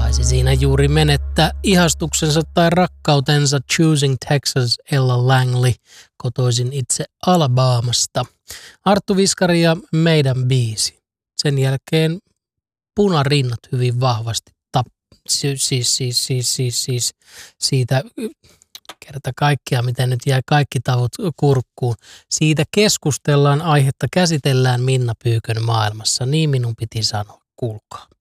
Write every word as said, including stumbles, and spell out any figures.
taisi siinä juuri menettää ihastuksensa tai rakkautensa Choosing Texas Ella Langley, kotoisin itse Alabamasta. Arttu Viskari ja Meidän biisi. Sen jälkeen Punarinnat hyvin vahvasti tap, siis, siis, siis, siis, siis, siis siitä kerta kaikkiaan, miten nyt jää kaikki tavut kurkkuun. Siitä keskustellaan, aihetta käsitellään Minna Pyykön maailmassa. Niin minun piti sanoa, kuulkaa.